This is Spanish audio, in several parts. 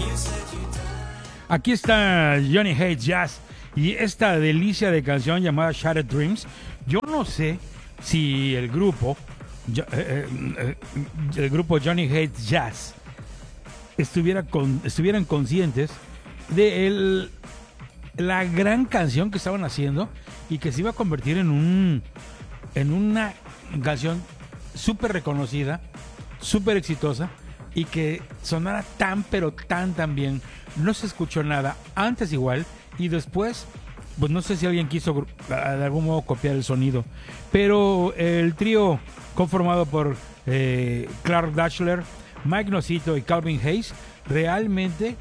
Aquí está Johnny Hates Jazz y esta delicia de canción llamada Shattered Dreams. Yo no sé si el grupo Johnny Hates Jazz estuvieran conscientes de la gran canción que estaban haciendo y que se iba a convertir en una canción súper reconocida, súper exitosa y que sonara tan pero tan bien. No se escuchó nada antes igual y después pues no sé si alguien quiso de algún modo copiar el sonido, pero el trío conformado por Clark Dashler, Mike Nocito y Calvin Hayes realmente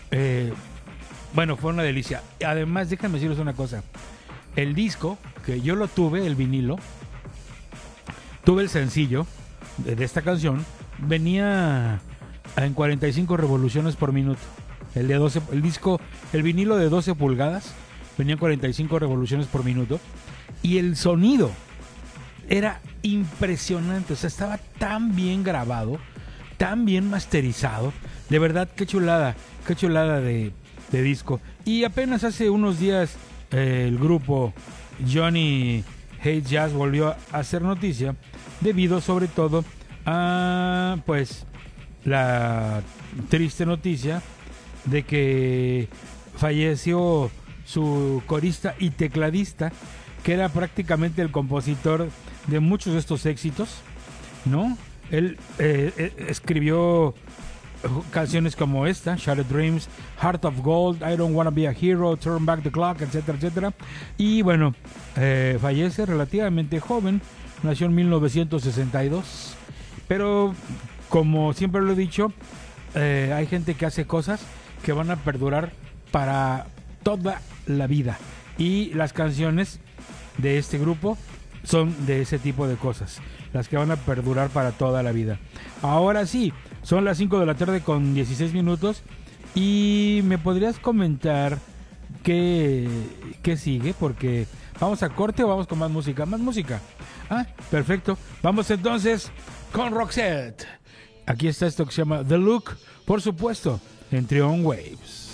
fue una delicia. Además, déjenme decirles una cosa, el disco que yo lo tuve, el vinilo, tuve el sencillo de esta canción, venía en 45 revoluciones por minuto. El vinilo de 12 pulgadas venía en 45 revoluciones por minuto y el sonido era impresionante, o sea, estaba tan bien grabado, tan bien masterizado, de verdad, qué chulada de disco. Y apenas hace unos días el grupo Johnny Hates Jazz volvió a hacer noticia debido sobre todo a pues la triste noticia de que falleció su corista y tecladista, que era prácticamente el compositor de muchos de estos éxitos, ¿no? Él escribió canciones como esta, Shattered Dreams, Heart of Gold, I Don't Wanna Be a Hero, Turn Back the Clock, etcétera, etcétera. Y bueno, fallece relativamente joven, nació en 1962, pero como siempre lo he dicho, hay gente que hace cosas que van a perdurar para toda la vida y las canciones de este grupo son de ese tipo de cosas, las que van a perdurar para toda la vida. Ahora sí, son las 5 de la tarde con 16 minutos y me podrías comentar qué sigue, porque vamos a corte o vamos con más música. Ah, perfecto, vamos entonces con Roxette. Aquí está esto que se llama The Look, por supuesto, en Trion Waves.